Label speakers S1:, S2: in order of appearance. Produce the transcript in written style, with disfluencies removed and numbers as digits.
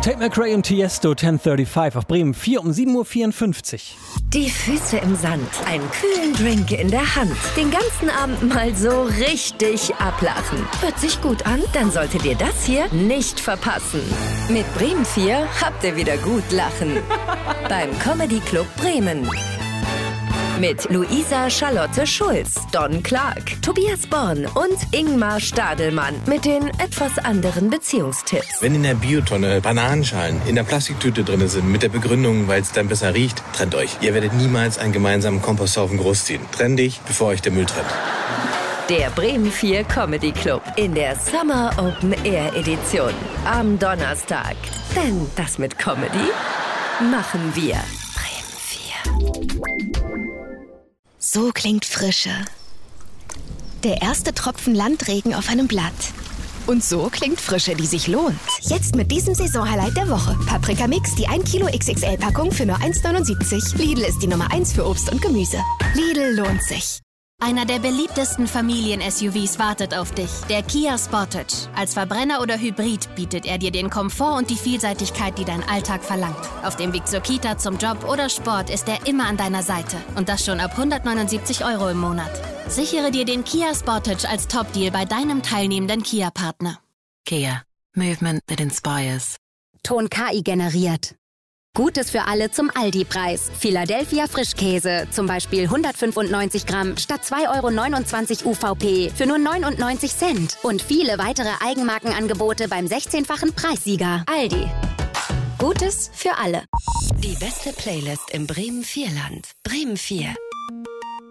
S1: Tate McRae und Tiesto 1035 auf Bremen 4 um 7:54 Uhr.
S2: Die Füße im Sand, einen kühlen Drink in der Hand, den ganzen Abend mal so richtig ablachen. Hört sich gut an? Dann solltet ihr das hier nicht verpassen. Mit Bremen 4 habt ihr wieder gut lachen. Beim Comedy Club Bremen. Mit Luisa Charlotte Schulz, Don Clark, Tobias Born und Ingmar Stadelmann mit den etwas anderen Beziehungstipps.
S3: Wenn in der Biotonne Bananenschalen in der Plastiktüte drin sind, mit der Begründung, weil es dann besser riecht, trennt euch. Ihr werdet niemals einen gemeinsamen Komposthaufen großziehen. Trenn dich, bevor euch der Müll trennt.
S2: Der Bremen 4 Comedy Club in der Summer Open Air Edition am Donnerstag. Denn das mit Comedy machen wir. Bremen 4.
S4: So klingt Frische. Der erste Tropfen Landregen auf einem Blatt. Und so klingt Frische, die sich lohnt. Jetzt mit diesem Saisonhighlight der Woche. Paprika Mix, die 1 Kilo XXL-Packung für nur 1,79. Lidl ist die Nummer 1 für Obst und Gemüse. Lidl lohnt sich.
S5: Einer der beliebtesten Familien-SUVs wartet auf dich, der Kia Sportage. Als Verbrenner oder Hybrid bietet er dir den Komfort und die Vielseitigkeit, die dein Alltag verlangt. Auf dem Weg zur Kita, zum Job oder Sport ist er immer an deiner Seite. Und das schon ab 179 € im Monat. Sichere dir den Kia Sportage als Top-Deal bei deinem teilnehmenden Kia-Partner.
S6: Kia. Movement that inspires.
S7: Ton KI generiert. Gutes für alle zum Aldi-Preis. Philadelphia Frischkäse, zum Beispiel 195 Gramm statt 2,29 € UVP für nur 99 Cent. Und viele weitere Eigenmarkenangebote beim 16-fachen Preissieger. Aldi. Gutes für alle.
S2: Die beste Playlist im Bremen 4 Land. Bremen 4.